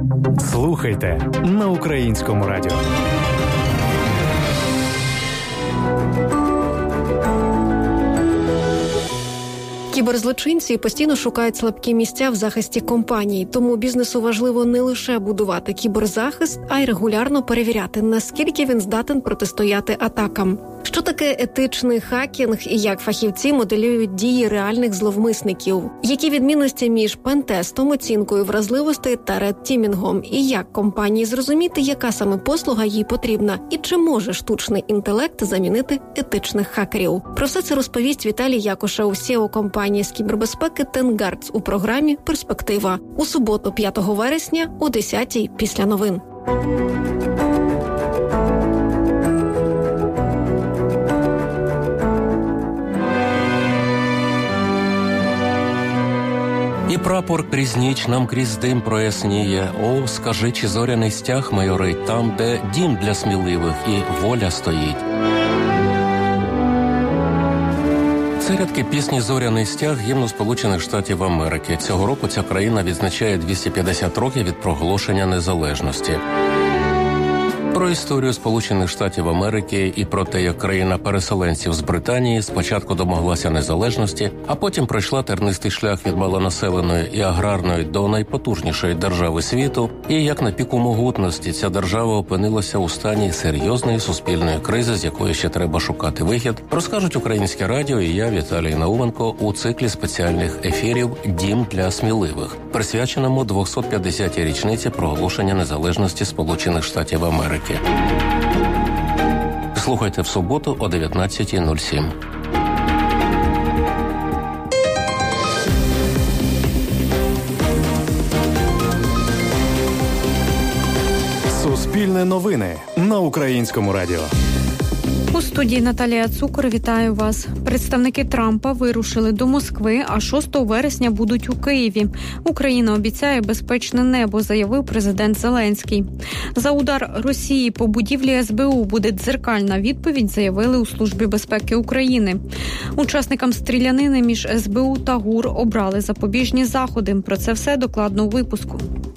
Слухайте на Українському радіо. Кіберзлочинці постійно шукають слабкі місця в захисті компаній, тому бізнесу важливо не лише будувати кіберзахист, а й регулярно перевіряти, наскільки він здатен протистояти атакам. Що таке етичний хакінг і як фахівці моделюють дії реальних зловмисників? Які відмінності між пентестом, оцінкою вразливостей та редтімінгом? І як компанії зрозуміти, яка саме послуга їй потрібна? І чи може штучний інтелект замінити етичних хакерів? Про все це розповість Віталій Якушев, CEO компанії з кібербезпеки Тенгардс у програмі «Перспектива» у суботу, 5 вересня о 10-й після новин. І прапор крізь ніч нам крізь дим проясніє. О, скажи, чи зоряний стяг майорить там, де дім для сміливих і воля стоїть. Це рядки пісні «Зоряний стяг» гімну Сполучених Штатів Америки. Цього року ця країна відзначає 250 років від проголошення незалежності. Про історію Сполучених Штатів Америки і про те, як країна переселенців з Британії спочатку домоглася незалежності, а потім пройшла тернистий шлях від малонаселеної і аграрної до найпотужнішої держави світу, і як на піку могутності ця держава опинилася у стані серйозної суспільної кризи, з якої ще треба шукати вихід, розкажуть Українське радіо і я, Віталій Науменко, у циклі спеціальних ефірів «Дім для сміливих», присвяченому 250-й річниці проголошення незалежності Сполучених Штатів Америки. Слухайте в суботу о 19:07. Суспільне новини на Українському радіо. У студії Наталія Цукор, вітаю вас. Представники Трампа вирушили до Москви, а 6 вересня будуть у Києві. Україна обіцяє безпечне небо, заявив президент Зеленський. За удар Росії по будівлі СБУ буде дзеркальна відповідь, заявили у Службі безпеки України. Учасникам стрілянини між СБУ та ГУР обрали запобіжні заходи. Про це все докладно у випуску.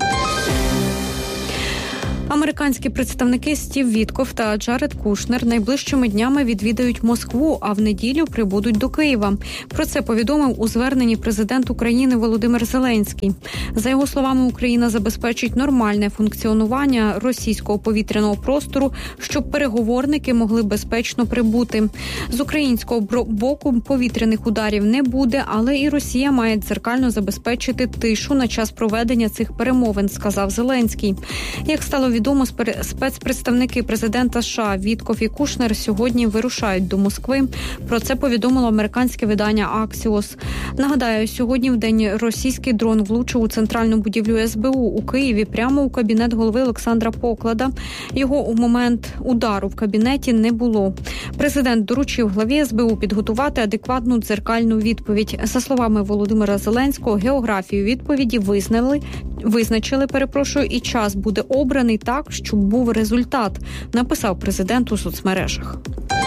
Американські представники Стів Віткоф та Джаред Кушнер найближчими днями відвідають Москву, а в неділю прибудуть до Києва. Про це повідомив у зверненні президент України Володимир Зеленський. За його словами, Україна забезпечить нормальне функціонування російського повітряного простору, щоб переговорники могли безпечно прибути. З українського боку повітряних ударів не буде, але і Росія має дзеркально забезпечити тишу на час проведення цих перемовин, сказав Зеленський. Як стало відомо, спецпредставники президента США Віткоф і Кушнер сьогодні вирушають до Москви. Про це повідомило американське видання Axios. Нагадаю, сьогодні в день російський дрон влучив у центральну будівлю СБУ у Києві прямо у кабінет голови Олександра Поклада. Його у момент удару в кабінеті не було. Президент доручив главі СБУ підготувати адекватну дзеркальну відповідь. За словами Володимира Зеленського, географію відповіді визначили, і час буде обраний так, щоб був результат, написав президент у соцмережах.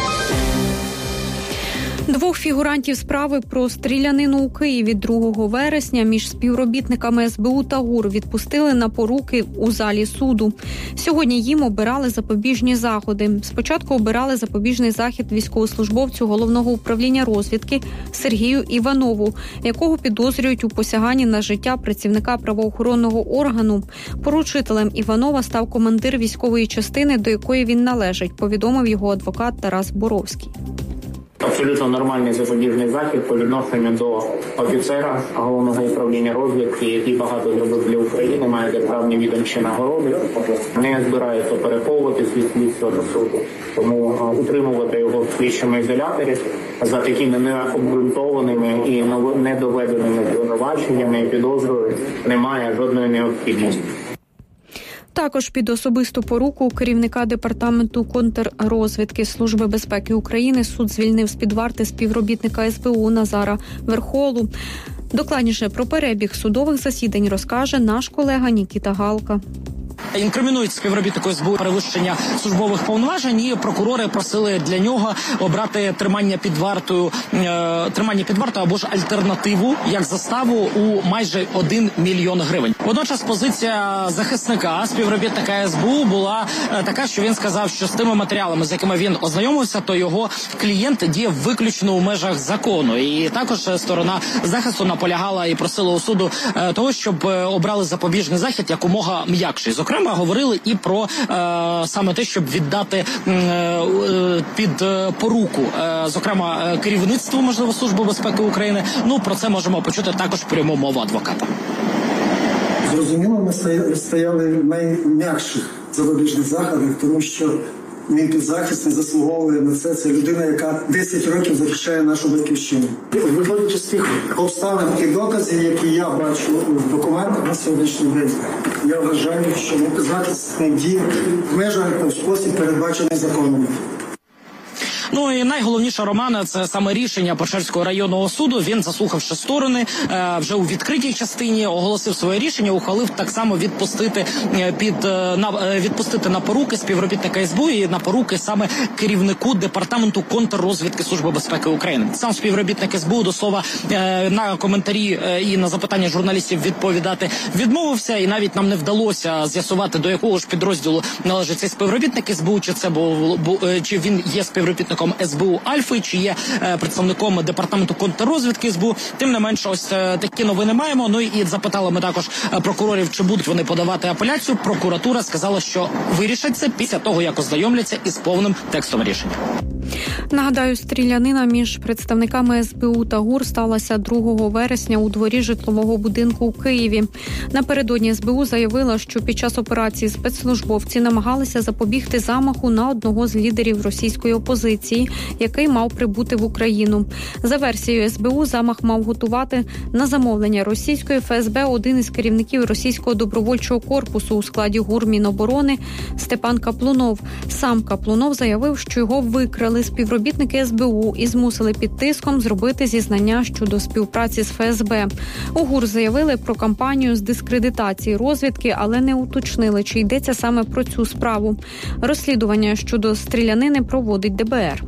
Двох фігурантів справи про стрілянину у Києві 2 вересня між співробітниками СБУ та ГУР відпустили на поруки у залі суду. Сьогодні їм обирали запобіжні заходи. Спочатку обирали запобіжний захід військовослужбовцю Головного управління розвідки Сергію Іванову, якого підозрюють у посяганні на життя працівника правоохоронного органу. Поручителем Іванова став командир військової частини, до якої він належить, повідомив його адвокат Тарас Боровський. Абсолютно нормальний запобіжний захід по відношенню до офіцера Головного управління розвідки, який багато зробив для України, має державні відомчі нагороди. Не збирається переховуватись від слідства до суду. Тому утримувати його в слідчому ізоляторі за такими необґрунтованими і недоведеними звинуваченнями і підозрою немає жодної необхідності. Також під особисту поруку керівника департаменту контррозвідки Служби безпеки України суд звільнив з-під варти співробітника СБУ Назара Верхолу. Докладніше про перебіг судових засідань розкаже наш колега Нікіта Галка. Інкримінують співробітнику СБУ перевищення службових повноважень, і прокурори просили для нього обрати тримання під вартою або ж альтернативу, як заставу у майже 1 мільйон гривень. Водночас позиція захисника, співробітника СБУ, була така, що він сказав, що з тими матеріалами, з якими він ознайомився, то його клієнт діє виключно у межах закону. І також сторона захисту наполягала і просила у суду того, щоб обрали запобіжний захід якомога м'якший. Зокрема, говорили і про саме те, щоб віддати під поруку, зокрема, керівництву, можливо, Служби безпеки України. Ну, про це можемо почути також пряму мову адвоката. Зрозуміло, ми стояли в найм'якших запобіжних заходах, тому що мій підзахисний заслуговує на це. Це людина, яка 10 років захищає нашу батьківщину. Виходячи з тих обставин і доказів, які я бачу в документах на сьогоднішній день, я вважаю, що мій підзахисний діє в межах та в спосіб, передбачений законом. Ну і найголовніше, Романе, це саме рішення Печерського районного суду. Він, заслухавши сторони, вже у відкритій частині оголосив своє рішення, ухвалив так само відпустити на поруки співробітника СБУ і на поруки саме керівнику департаменту контррозвідки Служби безпеки України. Сам співробітник СБУ, до слова, на коментарі і на запитання журналістів відповідати відмовився, і навіть нам не вдалося з'ясувати, до якого ж підрозділу належить цей співробітник СБУ, чи він є співробітником СБУ Альфи, чи є представником департаменту контррозвідки СБУ. Тим не менше, ось такі новини маємо. Ну і запитали ми також прокурорів, чи будуть вони подавати апеляцію. Прокуратура сказала, що вирішать це після того, як ознайомляться із повним текстом рішення. Нагадаю, стрілянина між представниками СБУ та ГУР сталася 2 вересня у дворі житлового будинку у Києві. Напередодні СБУ заявила, що під час операції спецслужбовці намагалися запобігти замаху на одного з лідерів російської опозиції, який мав прибути в Україну. За версією СБУ, замах мав готувати на замовлення російської ФСБ один із керівників російського добровольчого корпусу у складі ГУР Міноборони Степан Каплунов. Сам Каплунов заявив, що його викрали співробітники СБУ і змусили під тиском зробити зізнання щодо співпраці з ФСБ. У ГУР заявили про кампанію з дискредитації розвідки, але не уточнили, чи йдеться саме про цю справу. Розслідування щодо стрілянини проводить ДБР.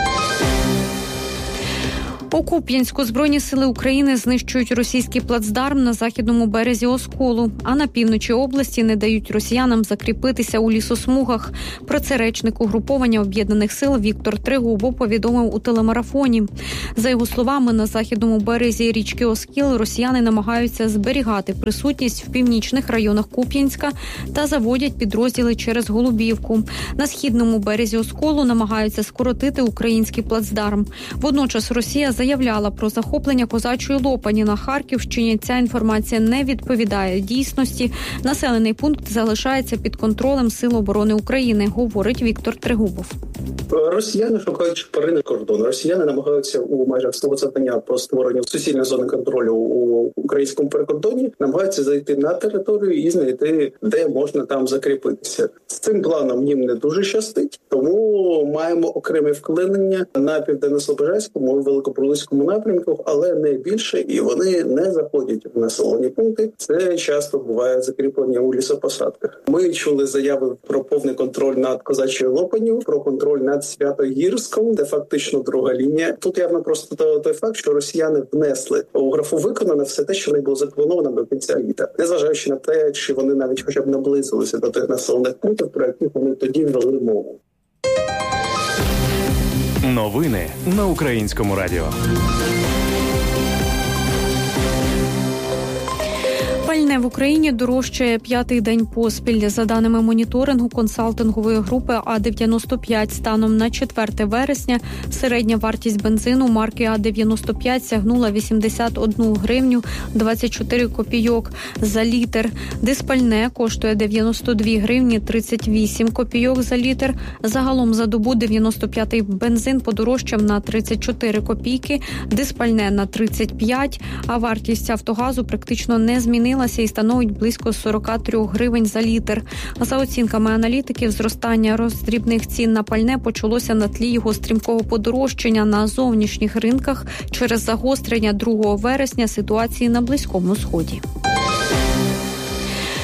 У Куп'янську Збройні сили України знищують російський плацдарм на західному березі Осколу, а на півночі області не дають росіянам закріпитися у лісосмугах. Про це речник угруповання Об'єднаних сил Віктор Тригубов повідомив у телемарафоні. За його словами, на західному березі річки Оскіл росіяни намагаються зберігати присутність в північних районах Куп'янська та заводять підрозділи через Голубівку. На східному березі Осколу намагаються скоротити український плацдарм. Водночас Росія заявляла про захоплення Козачої Лопані на Харківщині. Ця інформація не відповідає дійсності. Населений пункт залишається під контролем Сил оборони України, говорить Віктор Тригубов. Росіяни шукають вторинний кордон. Росіяни намагаються у межах свого завдання по створенню суцільної зони контролю у українському перекордоні, намагаються зайти на територію і знайти, де можна там закріпитися. З цим планом їм не дуже щастить, тому маємо окреме вклинення на Південно-Слобожанському і Великобурлицькому напрямку, але не більше, і вони не заходять в населені пункти. Це часто буває закріплення у лісопосадках. Ми чули заяви про повний контроль над Козачою Лопанью, про контроль над Святогірськом, де фактично друга лінія. Тут явно просто той факт, що росіяни внесли у графу виконано все те, що не було заплановано до кінця літа. Незважаючи на те, чи вони навіть хоча б наблизилися до тих населених пунктів, про яких вони тоді вели мову. Новини на Українському радіо. Пальне в Україні дорожчає 5-й день поспіль. За даними моніторингу консалтингової групи А-95, станом на 4 вересня середня вартість бензину марки А-95 сягнула 81 гривню 24 копійок за літр. Диспальне коштує 92 гривні 38 копійок за літр. Загалом за добу 95-й бензин подорожчав на 34 копійки, диспальне на 35, а вартість Автогазу практично не змінилася і становить близько 43 гривень за літр. За оцінками аналітиків, зростання роздрібних цін на пальне почалося на тлі його стрімкого подорожчання на зовнішніх ринках через загострення 2 вересня ситуації на Близькому Сході.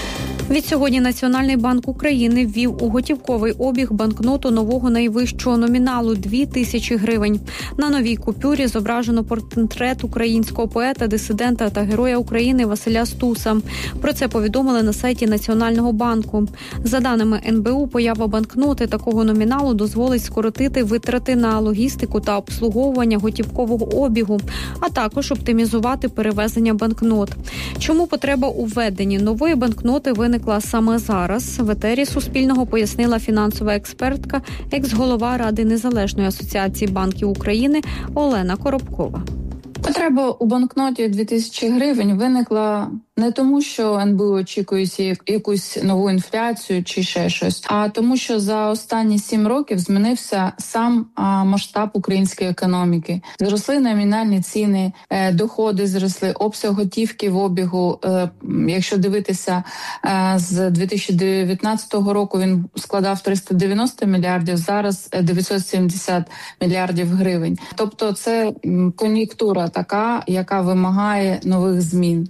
Відсьогодні Національний банк України ввів у готівковий обіг банкноту нового найвищого номіналу – 2000 гривень. На новій купюрі зображено портрет українського поета, дисидента та героя України Василя Стуса. Про це повідомили на сайті Національного банку. За даними НБУ, поява банкноти такого номіналу дозволить скоротити витрати на логістику та обслуговування готівкового обігу, а також оптимізувати перевезення банкнот. Чому потреба у введенні нової банкноти виникла саме зараз? В етері Суспільного пояснила фінансова експертка, екс-голова Ради Незалежної асоціації банків України Олена Коробкова. Потреба у банкноті 2000 гривень виникла не тому, що НБУ очікує якусь нову інфляцію чи ще щось, а тому, що за останні 7 років змінився сам масштаб української економіки. Зросли номінальні ціни, доходи зросли, обсяг готівки в обігу. Якщо дивитися, з 2019 року він складав 390 мільярдів, зараз 970 мільярдів гривень. Тобто це кон'юнктура така, яка вимагає нових змін.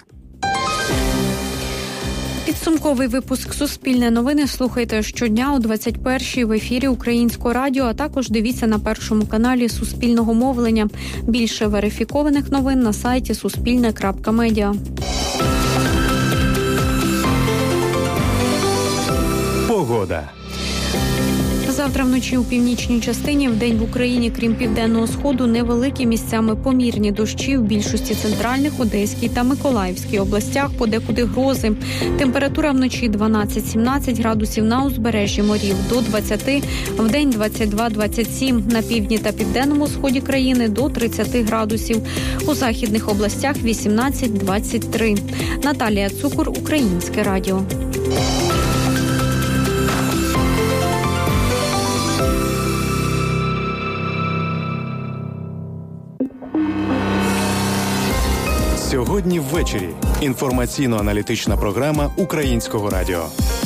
Підсумковий випуск «Суспільне новини» слухайте щодня о 21-й в ефірі Українського радіо, а також дивіться на першому каналі Суспільного мовлення. Більше верифікованих новин на сайті suspilne.media. Погода. Завтра вночі у північній частині, вдень в Україні, крім Південного Сходу, невеликі місцями помірні дощі в більшості центральних, Одеській та Миколаївській областях, подекуди грози. Температура вночі 12-17 градусів на узбережжі морів, до 20, вдень 22-27, на півдні та південному сході країни до 30 градусів. У західних областях 18-23. Наталія Цукур, Українське радіо. Сьогодні ввечері. Інформаційно-аналітична програма Українського радіо.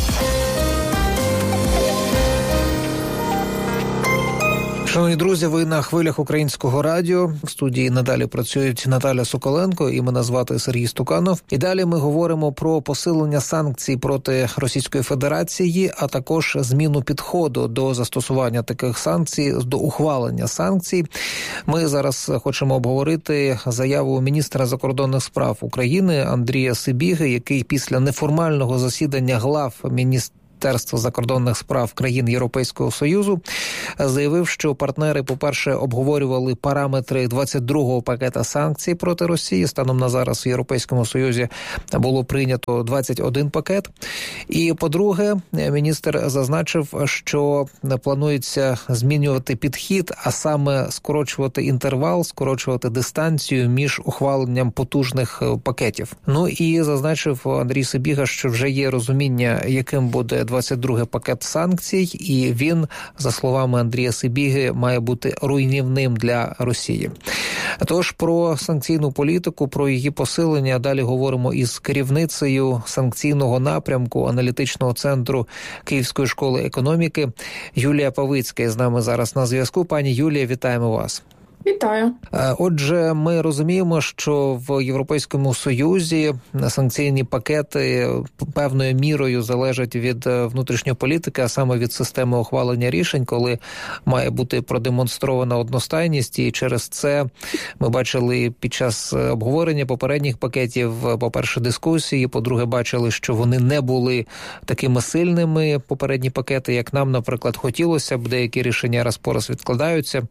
Шановні друзі, ви на хвилях Українського радіо. В студії надалі працюють Наталя Соколенко і мене звати Сергій Стуканов. І далі ми говоримо про посилення санкцій проти Російської Федерації, а також зміну підходу до застосування таких санкцій, до ухвалення санкцій. Ми зараз хочемо обговорити заяву міністра закордонних справ України Андрія Сибіги, який після неформального засідання глав Міністерства закордонних справ країн Європейського Союзу заявив, що партнери, по-перше, обговорювали параметри 22-го пакета санкцій проти Росії. Станом на зараз в Європейському Союзі було прийнято 21 пакет. І, по-друге, міністр зазначив, що планується змінювати підхід, а саме скорочувати інтервал, скорочувати дистанцію між ухваленням потужних пакетів. Ну і зазначив Андрій Сибіга, що вже є розуміння, яким буде 22-й пакет санкцій, і він, за словами Андрія Сибіги, має бути руйнівним для Росії. Тож про санкційну політику, про її посилення далі говоримо із керівницею санкційного напрямку аналітичного центру Київської школи економіки Юлія Павицька з нами зараз на зв'язку. Пані Юлія, вітаємо вас. Вітаю. Отже, ми розуміємо, що в Європейському Союзі санкційні пакети певною мірою залежать від внутрішньої політики, а саме від системи ухвалення рішень, коли має бути продемонстрована одностайність. І через це ми бачили під час обговорення попередніх пакетів, по-перше, дискусії, по-друге, бачили, що вони не були такими сильними, попередні пакети, як нам, наприклад, хотілося б. Деякі рішення раз по раз відкладаються.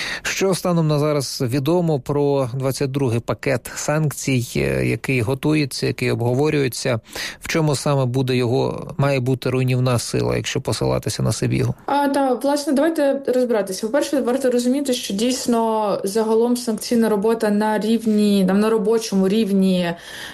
Що станом на зараз відомо про 22-й пакет санкцій, який готується, який обговорюється? В чому саме буде його, має бути руйнівна сила, якщо посилатися на Сибігу? Так, власне, давайте розбиратися. По-перше, варто розуміти, що дійсно загалом санкційна робота на рівні, на робочому рівні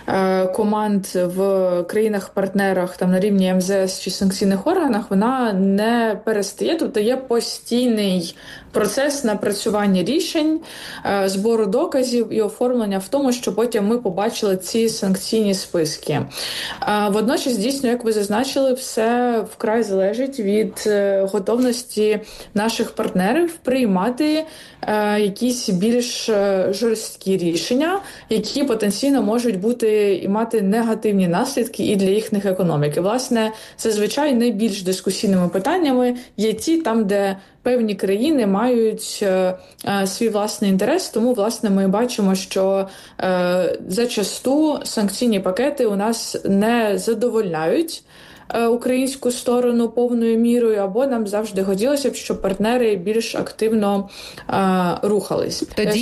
команд в країнах-партнерах, на рівні МЗС чи санкційних органах, вона не перестає. Тобто є постійний процес напрацювання рішень, рішень, збору доказів і оформлення в тому, що потім ми побачили ці санкційні списки. Водночас, дійсно, як ви зазначили, все вкрай залежить від готовності наших партнерів приймати якісь більш жорсткі рішення, які потенційно можуть бути і мати негативні наслідки і для їхніх економік. І, власне, зазвичай найбільш дискусійними питаннями є ті, там, де певні країни мають свій власний інтерес, тому, власне, ми бачимо, що зачасту санкційні пакети у нас не задовольняють українську сторону повною мірою, або нам завжди хотілося б, щоб партнери більш активно рухались.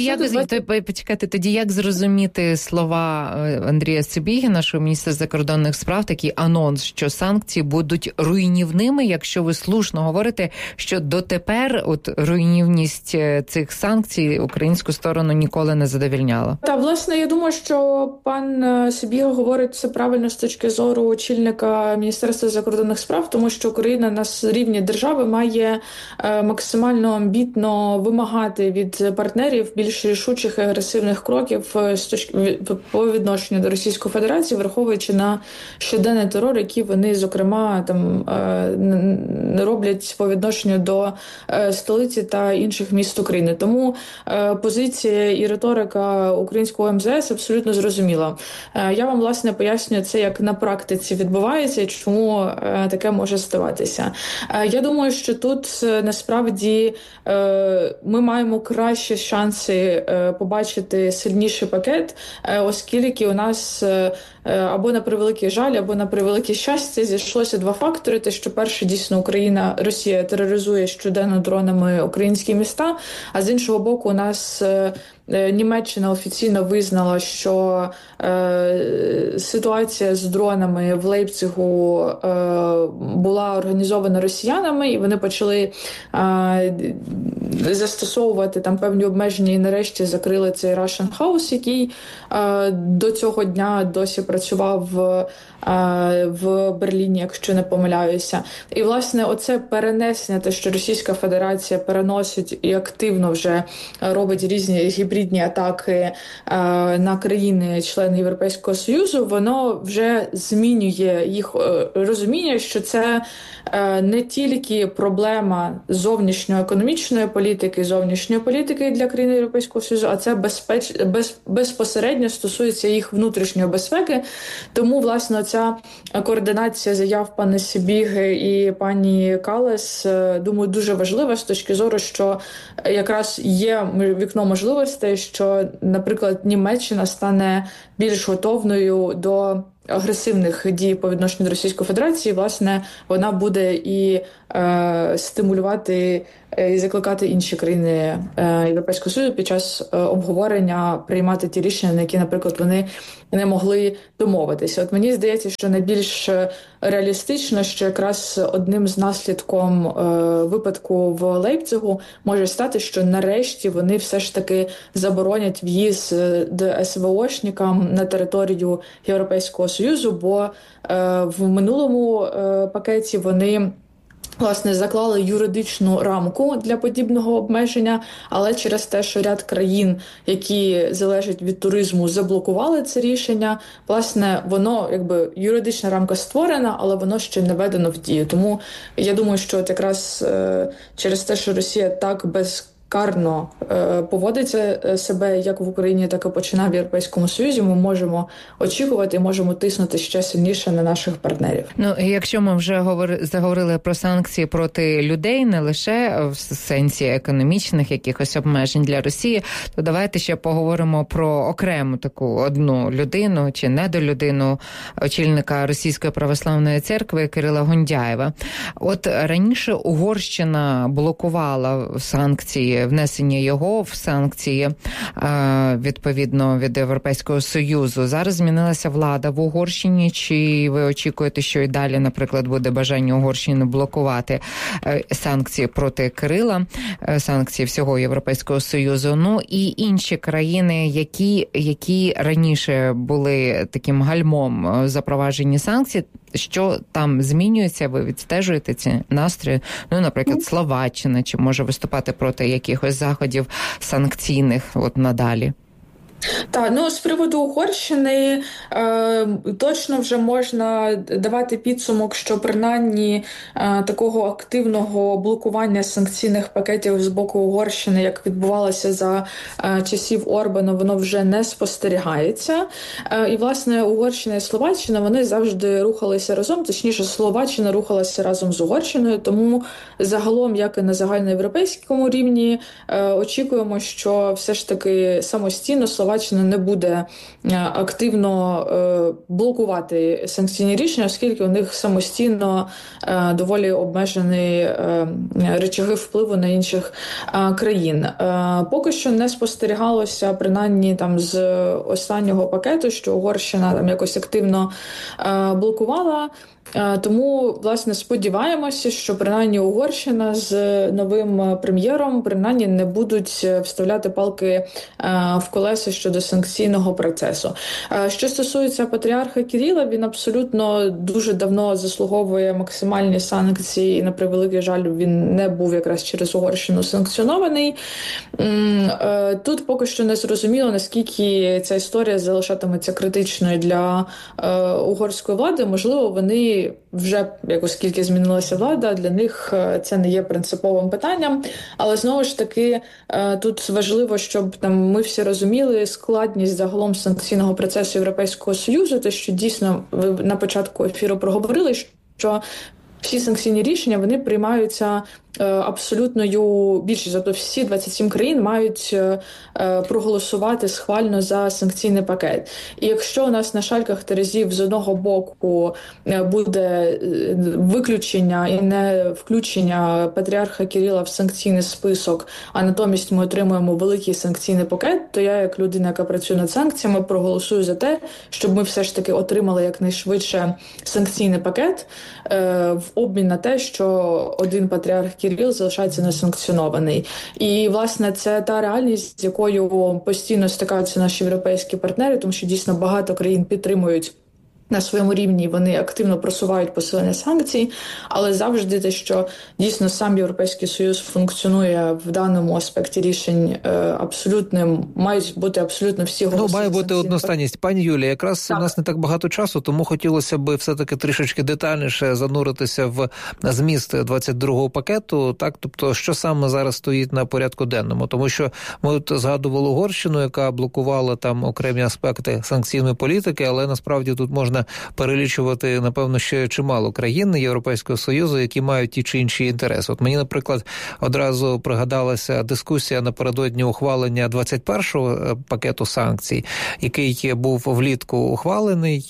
Тоді як зрозуміти слова Андрія Сибіги, нашого міністра закордонних справ, такий анонс, що санкції будуть руйнівними, якщо ви слушно говорите, що дотепер руйнівність цих санкцій українську сторону ніколи не задовольняла? Та, власне, я думаю, що пан Сибіга говорить це правильно з точки зору очільника Міністерства закордонних справ, тому що Україна на рівні держави має максимально амбітно вимагати від партнерів більш рішучих і агресивних кроків по відношенню до Російської Федерації, враховуючи на щоденний терор, який вони, зокрема, там роблять по відношенню до столиці та інших міст України. Тому позиція і риторика українського МЗС абсолютно зрозуміла. Я вам, власне, пояснюю це, як на практиці відбувається і чому таке може ставатися. Я думаю, що тут насправді ми маємо кращі шанси побачити сильніший пакет, оскільки у нас або на превеликий жаль, або на превелике щастя зійшлося два фактори. Те, що перше, дійсно, Росія тероризує щоденно дронами українські міста, а з іншого боку у нас Німеччина офіційно визнала, що ситуація з дронами в Лейпцигу була організована росіянами, і вони почали застосовувати там певні обмеження і нарешті закрили цей Russian House, який до цього дня досі працював в Берліні, якщо не помиляюся. І, власне, оце перенесення, те, що Російська Федерація переносить і активно вже робить різні гібридні атаки на країни-члени Європейського Союзу, воно вже змінює їх розуміння, що це не тільки проблема зовнішньоекономічної політики, зовнішньої політики для країн Європейського Союзу, а це безпосередньо стосується їх внутрішньої безпеки. Тому, власне, ця координація заяв пана Сибіги і пані Каллес, думаю, дуже важлива з точки зору, що якраз є вікно можливостей, що, наприклад, Німеччина стане більш готовною до агресивних дій по відношенню до Російської Федерації. Власне, вона буде і стимулювати і закликати інші країни Європейського Союзу під час обговорення приймати ті рішення, на які, наприклад, вони не могли домовитися. От мені здається, що найбільш реалістично, що якраз одним з наслідком випадку в Лейпцигу може стати, що нарешті вони все ж таки заборонять в'їзд СВОшникам на територію Європейського Союзу, бо в минулому пакеті вони, власне, заклали юридичну рамку для подібного обмеження, але через те, що ряд країн, які залежать від туризму, заблокували це рішення, власне, воно, юридична рамка створена, але воно ще не введено в дію. Тому я думаю, що от якраз через те, що Росія так безкарно поводиться себе як в Україні, так і починає в Європейському Союзі, ми можемо очікувати, можемо тиснути ще сильніше на наших партнерів. Ну, якщо ми вже заговорили про санкції проти людей, не лише в сенсі економічних якихось обмежень для Росії, то давайте ще поговоримо про окрему таку одну людину чи недолюдину, очільника Російської православної церкви Кирила Гундяєва. От раніше Угорщина блокувала санкції, внесення його в санкції, відповідно, від Європейського Союзу. Зараз змінилася влада в Угорщині. Чи ви очікуєте, що і далі, наприклад, буде бажання Угорщини блокувати санкції проти Кирила, санкції всього Європейського Союзу? Ну і інші країни, які раніше були таким гальмом запроваджені санкцій, Що там змінюється? Ви відстежуєте ці настрої? Ну, наприклад, Словаччина, чи може виступати проти якихось заходів санкційних от надалі? Так, ну з приводу Угорщини точно вже можна давати підсумок, що принаймні такого активного блокування санкційних пакетів з боку Угорщини, як відбувалося за часів Орбана, воно вже не спостерігається. І, власне, Угорщина і Словаччина, вони завжди рухалися разом, точніше, Словаччина рухалася разом з Угорщиною, тому загалом, як і на загальноєвропейському рівні, очікуємо, що все ж таки самостійно Словаччина не буде активно блокувати санкційні рішення, оскільки у них самостійно доволі обмежені речаги впливу на інших країн. Поки що не спостерігалося, принаймні там з останнього пакету, що Угорщина там якось активно блокувала. Тому, власне, сподіваємося, що принаймні Угорщина з новим прем'єром принаймні не будуть вставляти палки в колеса щодо санкційного процесу. Що стосується патріарха Кирила, він абсолютно дуже давно заслуговує максимальні санкції, і, на превеликий жаль, він не був якраз через Угорщину санкціонований. Тут поки що не зрозуміло, наскільки ця історія залишатиметься критичною для угорської влади. Можливо, вони вже, оскільки змінилася влада, для них це не є принциповим питанням. Але, знову ж таки, тут важливо, щоб ми всі розуміли складність загалом санкційного процесу Європейського Союзу, те, що дійсно ви на початку ефіру проговорили, що всі санкційні рішення, вони приймаються абсолютною більшість, тобто всі 27 країн мають проголосувати схвально за санкційний пакет. І якщо у нас на шальках терезів з одного боку буде виключення і не включення патріарха Кирила в санкційний список, а натомість ми отримуємо великий санкційний пакет, то я, як людина, яка працює над санкціями, проголосую за те, щоб ми все ж таки отримали якнайшвидше санкційний пакет в обмін на те, що один патріарх Кирил залишається несанкціонований. І, власне, це та реальність, з якою постійно стикаються наші європейські партнери, тому що дійсно багато країн підтримують на своєму рівні, вони активно просувають посилення санкцій, але завжди те, що дійсно сам Європейський Союз функціонує в даному аспекті рішень абсолютним, мають бути абсолютно всі голоси. Має бути одностайність. Пані Юлія, якраз у нас не так багато часу, тому хотілося б все-таки трішечки детальніше зануритися в зміст 22-го пакету, так, тобто, що саме зараз стоїть на порядку денному, тому що ми от згадували Угорщину, яка блокувала там окремі аспекти санкційної політики, але насправді тут можна перелічувати, напевно, ще чимало країн Європейського Союзу, які мають ті чи інші інтереси. От мені, наприклад, одразу пригадалася дискусія напередодні ухвалення 21-го пакету санкцій, який був влітку ухвалений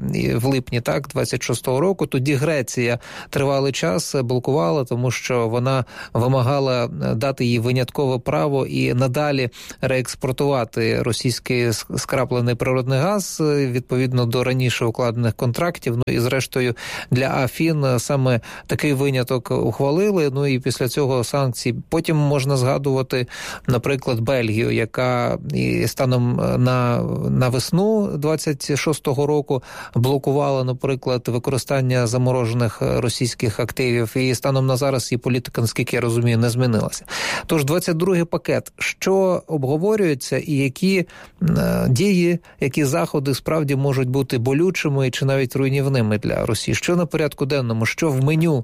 в липні, так, 26-го року. Тоді Греція тривалий час блокувала, тому що вона вимагала дати їй виняткове право і надалі реекспортувати російський скраплений природний газ відповідно до раніше укладених контрактів. Ну і зрештою для Афін саме такий виняток ухвалили. Ну і після цього санкцій. Потім можна згадувати, наприклад, Бельгію, яка і станом на весну 26-го року блокувала, наприклад, використання заморожених російських активів. І станом на зараз її політика, наскільки я розумію, не змінилася. Тож 22-й пакет. Що обговорюється і які дії, які заходи справді можуть бути болючими чи навіть руйнівними для Росії? Що на порядку денному? Що в меню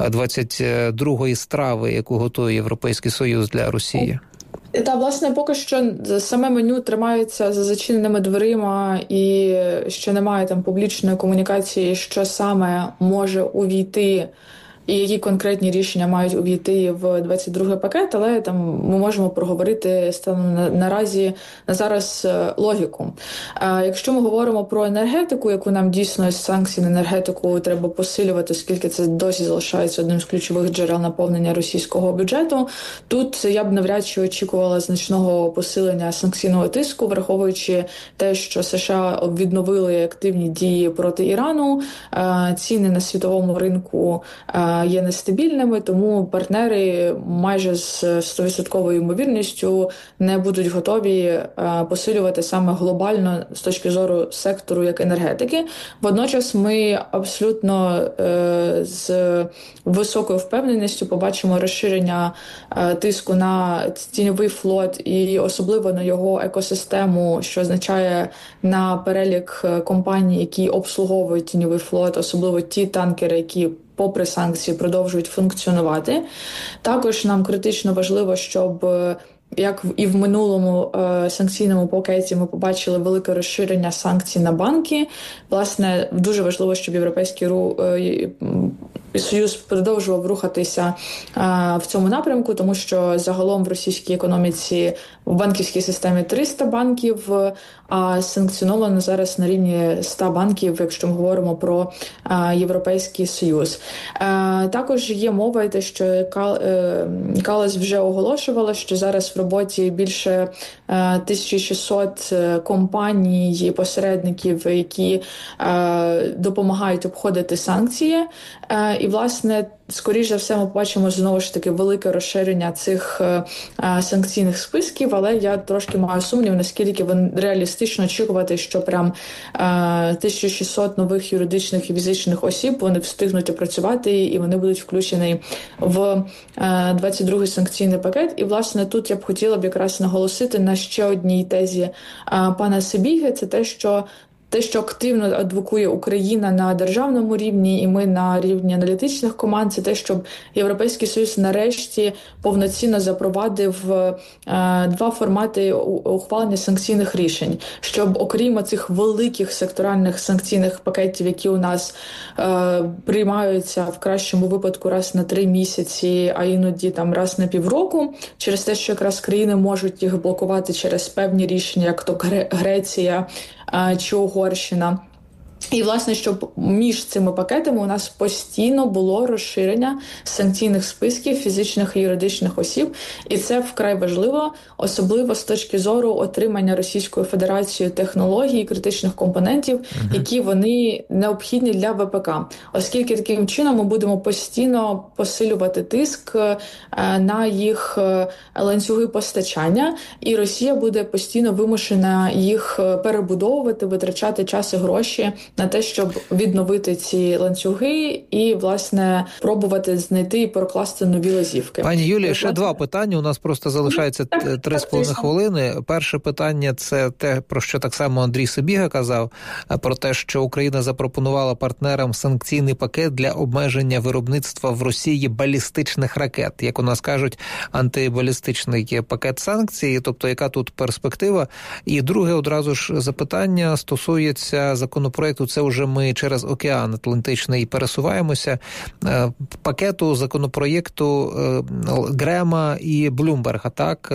22-ї страви, яку готує Європейський Союз для Росії? Та, власне, поки що саме меню тримається за зачиненими дверима і ще немає там публічної комунікації, що саме може увійти і які конкретні рішення мають увійти в 22-й пакет, але там ми можемо проговорити станом на зараз логіку. Якщо ми говоримо про енергетику, яку нам дійсно з санкцій на енергетику треба посилювати, оскільки це досі залишається одним з ключових джерел наповнення російського бюджету, тут я б навряд чи очікувала значного посилення санкційного тиску, враховуючи те, що США відновили активні дії проти Ірану, ціни на світовому ринку є нестабільними, тому партнери майже з 100% ймовірністю не будуть готові посилювати саме глобально з точки зору сектору як енергетики. Водночас ми абсолютно з високою впевненістю побачимо розширення тиску на тіньовий флот і особливо на його екосистему, що означає на перелік компаній, які обслуговують тіньовий флот, особливо ті танкери, які попри санкції продовжують функціонувати. Також нам критично важливо, щоб як і в минулому санкційному пакеті ми побачили велике розширення санкцій на банки. Власне, дуже важливо, щоб Європейський Союз продовжував рухатися в цьому напрямку, тому що загалом в російській економіці в банківській системі 300 банків, а санкціоновано зараз на рівні 100 банків, якщо ми говоримо про Європейський Союз. Також є мова, те, що Калас вже оголошувала, що зараз в роботі більше 1600 компаній і посередників, які допомагають обходити санкції. І, власне, скоріш за все, ми побачимо знову ж таки велике розширення цих санкційних списків, але я трошки маю сумнів, наскільки реалістично очікувати, що прям 1600 нових юридичних і фізичних осіб вони встигнуть працювати і вони будуть включені в 22-й санкційний пакет. І, власне, тут я б хотіла б якраз наголосити на ще одній тезі пана Сибіги, це те, що активно адвокує Україна на державному рівні і ми на рівні аналітичних команд, це те, щоб Європейський Союз нарешті повноцінно запровадив два формати ухвалення санкційних рішень, щоб окрім цих великих секторальних санкційних пакетів, які у нас приймаються в кращому випадку раз на 3 місяці, а іноді там раз на півроку, через те, що якраз країни можуть їх блокувати через певні рішення, як то Греція чи Угорщина. І, власне, щоб між цими пакетами у нас постійно було розширення санкційних списків фізичних і юридичних осіб. І це вкрай важливо, особливо з точки зору отримання Російською Федерацією технологій, критичних компонентів, які вони необхідні для ВПК. Оскільки таким чином ми будемо постійно посилювати тиск на їх ланцюги постачання, і Росія буде постійно вимушена їх перебудовувати, витрачати час і гроші на те, щоб відновити ці ланцюги і, власне, пробувати знайти і прокласти нові лазівки. Пані Юлія, ще два питання. У нас просто залишається 3,5 хвилини. Перше питання – це те, про що так само Андрій Сибіга казав, про те, що Україна запропонувала партнерам санкційний пакет для обмеження виробництва в Росії балістичних ракет. Як у нас кажуть, антибалістичний пакет санкцій, тобто яка тут перспектива? І друге одразу ж запитання стосується законопроекту, це вже ми через океан Атлантичний пересуваємося, пакету законопроєкту Грема і Блумберга, так?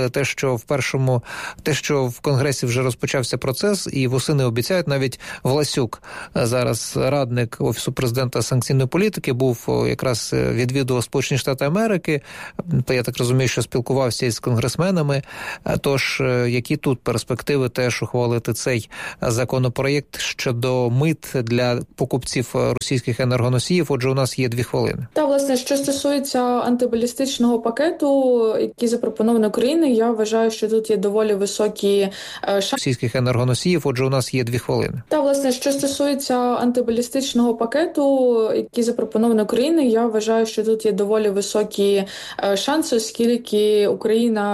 Те, що в Конгресі вже розпочався процес, і восени обіцяють, навіть Власюк, зараз радник Офісу президента санкційної політики, був якраз відвідував Сполучені Штати Америки, я так розумію, що спілкувався із конгресменами, тож які тут перспективи теж ухвалити цей законопроєкт щодо мит для покупців російських енергоносіїв? Отже, у нас є 2 хвилини. Та, власне, що стосується антибалістичного пакету, який запропонований Україною, я вважаю, що тут є доволі високі шанси російських енергоносіїв. Отже, у нас є 2 хвилини. Та, власне, що стосується антибалістичного пакету, який запропонований Україною, я вважаю, що тут є доволі високі шанси, оскільки Україна